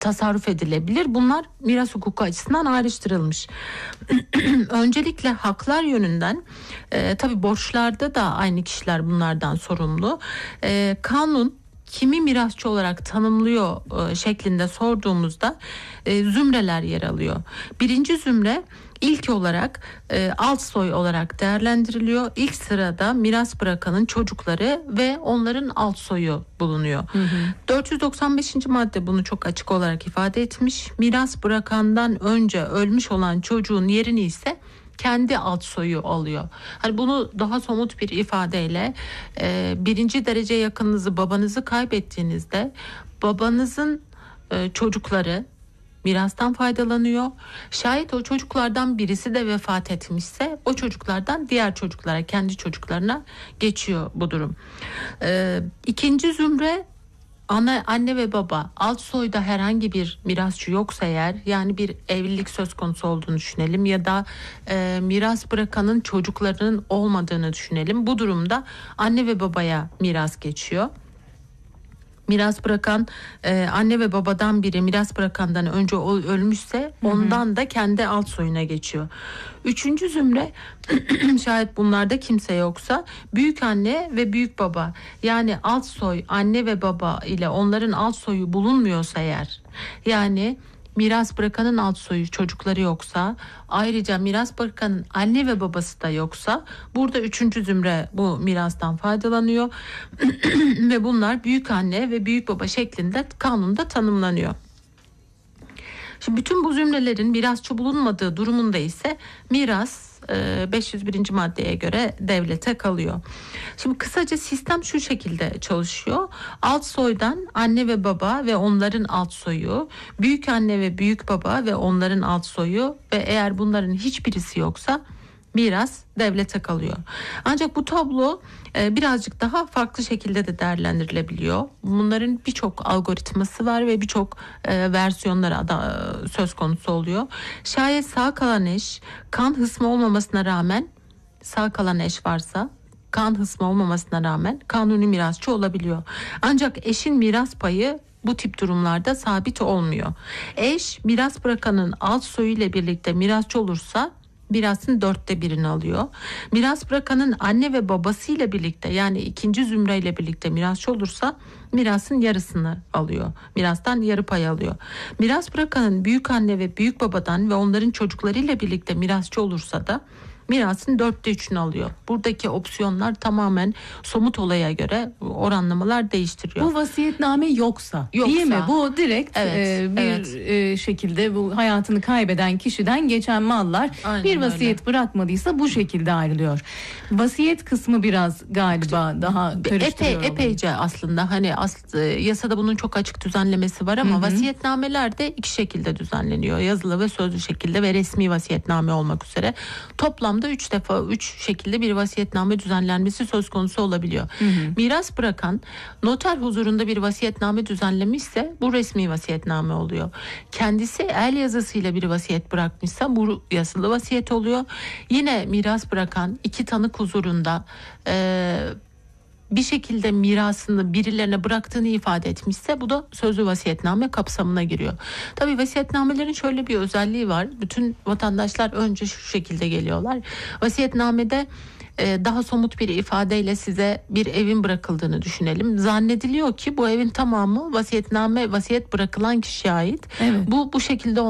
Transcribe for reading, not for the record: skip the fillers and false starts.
tasarruf edilebilir. Bunlar miras hukuku açısından ayrıştırılmış. Öncelikle haklar yönünden tabii borçlarda da aynı kişiler bunlardan sorumlu. Kanun kimi mirasçı olarak tanımlıyor şeklinde sorduğumuzda zümreler yer alıyor. Birinci zümre ilk olarak alt soy olarak değerlendiriliyor. İlk sırada miras bırakanın çocukları ve onların alt soyu bulunuyor. 495. madde bunu çok açık olarak ifade etmiş. Miras bırakandan önce ölmüş olan çocuğun yerini ise kendi alt soyu alıyor. Hani bunu daha somut bir ifadeyle birinci derece yakınınızı, babanızı kaybettiğinizde babanızın çocukları mirastan faydalanıyor. Şayet o çocuklardan birisi de vefat etmişse o çocuklardan diğer çocuklara, kendi çocuklarına geçiyor bu durum. İkinci zümre anne ve baba, alt soyda herhangi bir mirasçı yoksa eğer, yani bir evlilik söz konusu olduğunu düşünelim ya da miras bırakanın çocuklarının olmadığını düşünelim. Bu durumda anne ve babaya miras geçiyor. Miras bırakan anne ve babadan biri miras bırakandan önce ölmüşse ondan da kendi alt soyuna geçiyor. Üçüncü zümre şayet bunlarda kimse yoksa büyük anne ve büyük baba, yani alt soy anne ve baba ile onların alt soyu bulunmuyorsa eğer, yani miras bırakanın alt soyu çocukları yoksa, ayrıca miras bırakanın anne ve babası da yoksa, burada üçüncü zümre bu mirastan faydalanıyor ve bunlar büyük anne ve büyük baba şeklinde kanunda tanımlanıyor. Şimdi bütün bu zümrelerin mirasçı bulunmadığı durumunda ise miras 501. maddeye göre devlete kalıyor. Şimdi kısaca sistem şu şekilde çalışıyor. Alt soydan anne ve baba ve onların alt soyu, büyük anne ve büyük baba ve onların alt soyu ve eğer bunların hiçbirisi yoksa miras devlete kalıyor. Ancak bu tablo birazcık daha farklı şekilde de değerlendirilebiliyor. Bunların birçok algoritması var ve birçok versiyonları da söz konusu oluyor. Şayet sağ kalan eş kan hısmı olmamasına rağmen, sağ kalan eş varsa kan hısmı olmamasına rağmen kanuni mirasçı olabiliyor. Ancak eşin miras payı bu tip durumlarda sabit olmuyor. Eş miras bırakanın alt soyu ile birlikte mirasçı olursa mirasın 1/4'ünü alıyor. Miras bırakanın anne ve babasıyla birlikte, yani ikinci zümreyle birlikte mirasçı olursa mirasın yarısını alıyor. Mirastan yarı pay alıyor. Miras bırakanın büyük anne ve büyük babadan ve onların çocuklarıyla birlikte mirasçı olursa da mirasın 3/4'ünü alıyor. Buradaki opsiyonlar tamamen somut olaya göre oranlamalar değiştiriyor. Bu vasiyetname yoksa değil mi? Bu direkt şekilde bu hayatını kaybeden kişiden geçen mallar, aynen bir vasiyet öyle bırakmadıysa bu şekilde ayrılıyor. Vasiyet kısmı biraz galiba daha karıştırıyor. Epeyce aslında hani yasada bunun çok açık düzenlemesi var ama vasiyetnameler de iki şekilde düzenleniyor. Yazılı ve sözlü şekilde ve resmi vasiyetname olmak üzere. Toplamda 3 şekilde bir vasiyetname düzenlenmesi söz konusu olabiliyor. Miras bırakan noter huzurunda bir vasiyetname düzenlemişse bu resmi vasiyetname oluyor. Kendisi el yazısıyla bir vasiyet bırakmışsa bu yazılı vasiyet oluyor. Yine miras bırakan iki tanık huzurunda bir şekilde mirasını birilerine bıraktığını ifade etmişse bu da sözlü vasiyetname kapsamına giriyor. Tabii vasiyetnamelerin şöyle bir özelliği var. Bütün vatandaşlar önce şu şekilde geliyorlar. Vasiyetnamede daha somut bir ifadeyle size bir evin bırakıldığını düşünelim. Zannediliyor ki bu evin tamamı vasiyet bırakılan kişiye ait. Evet. Bu şekilde